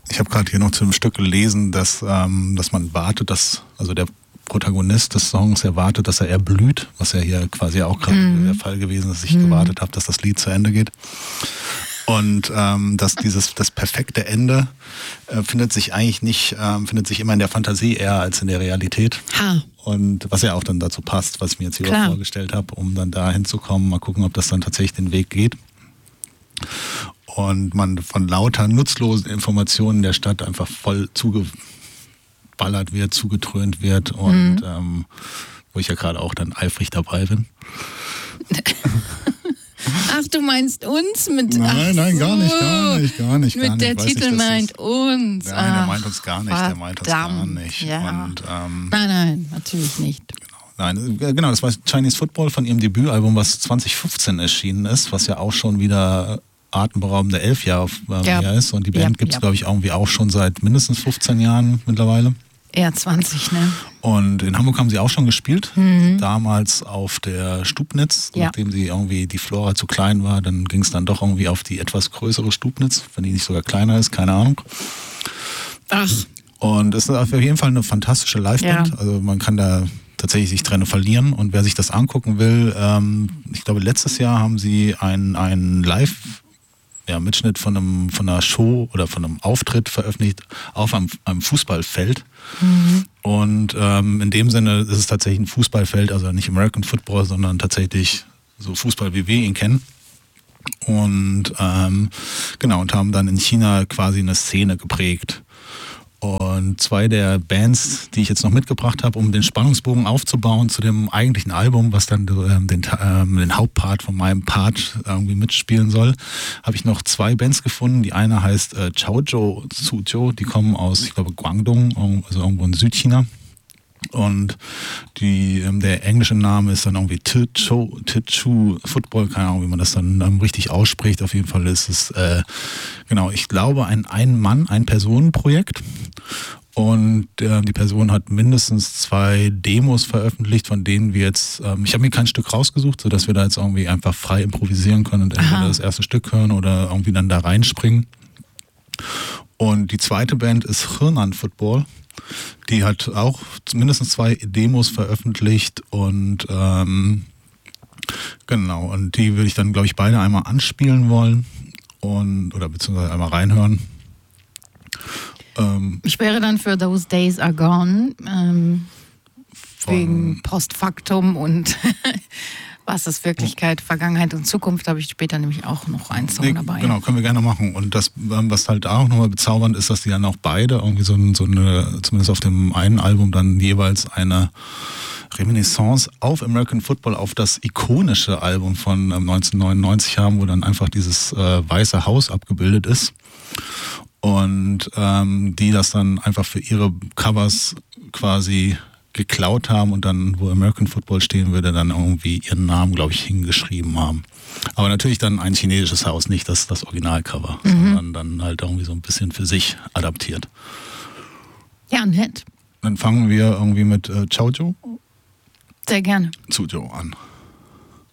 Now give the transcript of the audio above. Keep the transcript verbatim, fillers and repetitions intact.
Ich habe gerade hier noch zu einem Stück gelesen, dass, ähm, dass man wartet, dass, also der Protagonist des Songs erwartet, dass er erblüht, was ja hier quasi auch gerade mm. der Fall gewesen ist, dass ich mm. gewartet habe, dass das Lied zu Ende geht. Und ähm, dass dieses das perfekte Ende äh, findet sich eigentlich nicht, ähm, findet sich immer in der Fantasie eher als in der Realität. Ha. Und was ja auch dann dazu passt, was ich mir jetzt hier auch vorgestellt habe, um dann da hinzukommen, mal gucken, ob das dann tatsächlich den Weg geht. Und man von lauter nutzlosen Informationen der Stadt einfach voll zugeballert wird, zugetrönt wird und mhm. ähm, wo ich ja gerade auch dann eifrig dabei bin. Ach, du meinst uns mit... Nein, nein, gar nicht, gar nicht, gar nicht. Mit gar der nicht. Titel nicht, meint ist, uns. Nein, der meint uns gar nicht, der meint uns gar nicht. Ja. Und, ähm, nein, nein, natürlich nicht. Nein, genau, das war Chinese Football von ihrem Debütalbum, was zwanzig fünfzehn erschienen ist, was ja auch schon wieder atemberaubende elf Jahre äh, ja. her ist. Und die Band ja, gibt es, ja. glaube ich, irgendwie auch schon seit mindestens fünfzehn Jahren mittlerweile. Eher zwanzig, ne? Und in Hamburg haben sie auch schon gespielt. Mhm. Damals auf der Stubnitz. Ja. Nachdem sie irgendwie die Flora zu klein war, dann ging es dann doch irgendwie auf die etwas größere Stubnitz, wenn die nicht sogar kleiner ist, keine Ahnung. Ach. Und es ist auf jeden Fall eine fantastische Liveband. Ja. Also man kann da tatsächlich sich drin verlieren. Und wer sich das angucken will, ähm, ich glaube, letztes Jahr haben sie ein, ein Live- Ja, Mitschnitt von einem von einer Show oder von einem Auftritt veröffentlicht auf einem, einem Fußballfeld. Mhm. Und ähm, in dem Sinne ist es tatsächlich ein Fußballfeld, also nicht American Football, sondern tatsächlich so Fußball, wie wir ihn kennen. Und ähm, genau, und haben dann in China quasi eine Szene geprägt. Und zwei der Bands, die ich jetzt noch mitgebracht habe, um den Spannungsbogen aufzubauen zu dem eigentlichen Album, was dann ähm, den, ähm, den Hauptpart von meinem Part irgendwie mitspielen soll, habe ich noch zwei Bands gefunden. Die eine heißt äh, Chaozhou Suzhou, die kommen aus, ich glaube, Guangdong, also irgendwo in Südchina. Und die, ähm, der englische Name ist dann irgendwie Tichu, Tichu Football, keine Ahnung, wie man das dann ähm, richtig ausspricht. Auf jeden Fall ist es, äh, genau, ich glaube, ein Ein-Mann-, Ein-Personen-Projekt. Und äh, die Person hat mindestens zwei Demos veröffentlicht, von denen wir jetzt, ähm, ich habe mir kein Stück rausgesucht, sodass wir da jetzt irgendwie einfach frei improvisieren können und entweder Aha. das erste Stück hören oder irgendwie dann da reinspringen. Und die zweite Band ist Henan Football. Die hat auch mindestens zwei Demos veröffentlicht und ähm, genau, und die würde ich dann, glaube ich, beide einmal anspielen wollen und oder beziehungsweise einmal reinhören. Ähm, ich wäre dann für Those Days Are Gone, ähm, wegen Postfaktum und was ist Wirklichkeit, Vergangenheit und Zukunft, habe ich später nämlich auch noch einen Song nee, dabei. Genau, können wir gerne machen. Und das, was halt auch nochmal bezaubernd ist, dass die dann auch beide irgendwie so, so eine, zumindest auf dem einen Album dann jeweils eine Reminiscence auf American Football, auf das ikonische Album von ähm, neunzehnhundertneunundneunzig haben, wo dann einfach dieses äh, Weiße Haus abgebildet ist. Und ähm, die das dann einfach für ihre Covers quasi geklaut haben und dann, wo American Football stehen würde, dann irgendwie ihren Namen, glaube ich, hingeschrieben haben. Aber natürlich dann ein chinesisches Haus, nicht das, das Originalcover, mhm. sondern dann halt irgendwie so ein bisschen für sich adaptiert. Ja, nett. Dann fangen wir irgendwie mit äh, Chaozhou Sehr gerne. Suzhou an.